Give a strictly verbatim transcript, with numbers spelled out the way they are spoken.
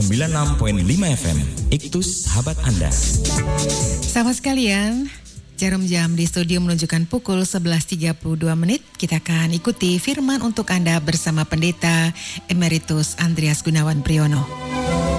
sembilan puluh enam koma lima F M. Iktus sahabat Anda. Sahabat sekalian, jarum jam di studio menunjukkan pukul sebelas tiga puluh dua menit. Kita akan ikuti firman untuk Anda bersama Pendeta Emeritus Andreas Gunawan Priyono.